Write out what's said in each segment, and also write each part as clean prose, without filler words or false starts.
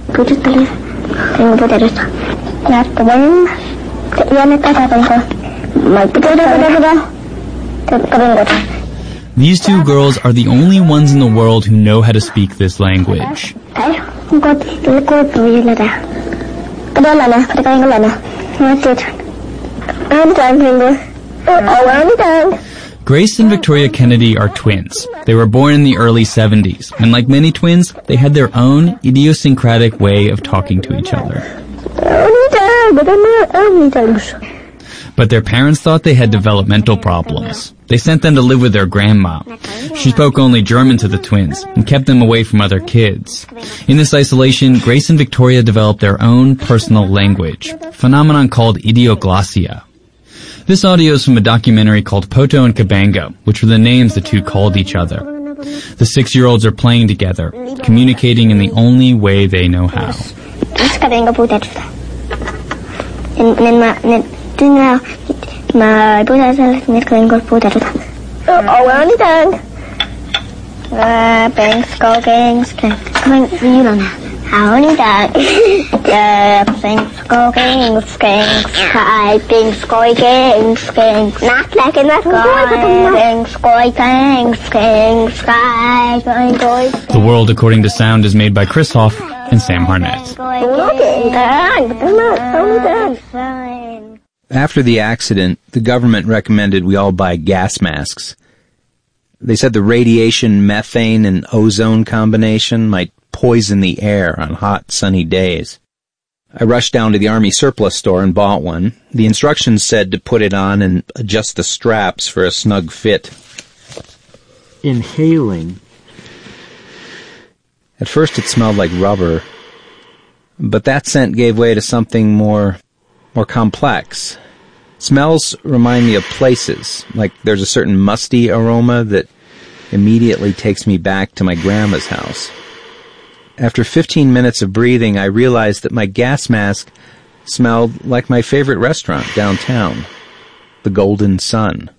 These two girls are the only ones in the world who know how to speak this language. Grace and Victoria Kennedy are twins. They were born in the early 70s, and like many twins, they had their own idiosyncratic way of talking to each other. But their parents thought they had developmental problems. They sent them to live with their grandma. She spoke only German to the twins and kept them away from other kids. In this isolation, Grace and Victoria developed their own personal language, a phenomenon called idioglossia. This audio is from a documentary called Poto and Cabango, which were the names the two called each other. The 6-year-olds are playing together, communicating in the only way they know how. The World According to Sound is made by Chris Hoff and Sam Harnett. After the accident, the government recommended we all buy gas masks. They said the radiation, methane, and ozone combination might poison the air on hot, sunny days. I rushed down to the Army surplus store and bought one. The instructions said to put it on and adjust the straps for a snug fit. Inhaling. At first it smelled like rubber, but that scent gave way to something more complex. Smells remind me of places, like there's a certain musty aroma that immediately takes me back to my grandma's house. After 15 minutes of breathing, I realized that my gas mask smelled like my favorite restaurant downtown, the Golden Sun.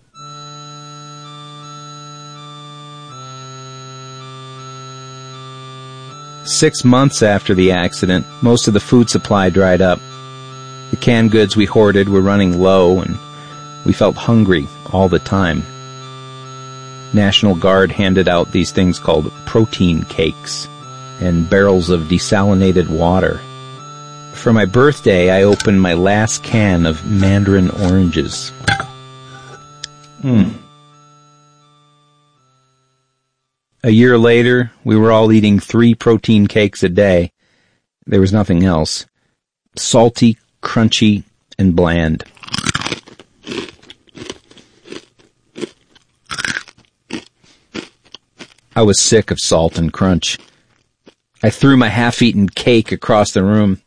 Six months after the accident, most of the food supply dried up. The canned goods we hoarded were running low, and we felt hungry all the time. National Guard handed out these things called protein cakes and barrels of desalinated water. For my birthday, I opened my last can of mandarin oranges. A year later, we were all eating 3 protein cakes a day. There was nothing else. Salty, crunchy, and bland. I was sick of salt and crunch. I threw my half-eaten cake across the room.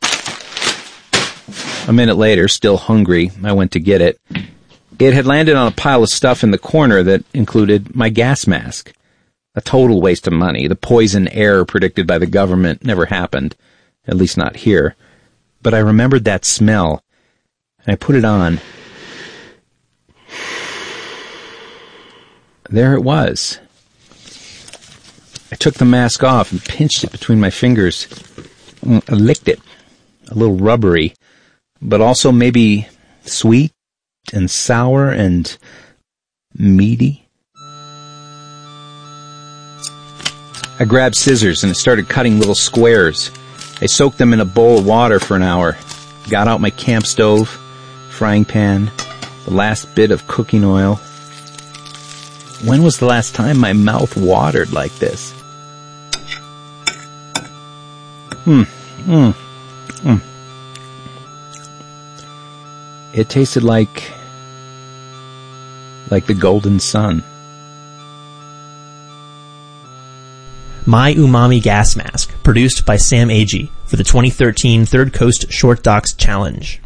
A minute later, still hungry, I went to get it. It had landed on a pile of stuff in the corner that included my gas mask. A total waste of money. The poison air predicted by the government never happened, at least not here. But I remembered that smell, and I put it on. There it was. I took the mask off and pinched it between my fingers. I licked it. A little rubbery, but also maybe sweet and sour and meaty. I grabbed scissors and started cutting little squares. I soaked them in a bowl of water for an hour, got out my camp stove, frying pan, the last bit of cooking oil. When was the last time my mouth watered like this? It tasted like the golden sun. My Umami Gas Mask, produced by Sam Agee for the 2013 Third Coast Short Docs Challenge.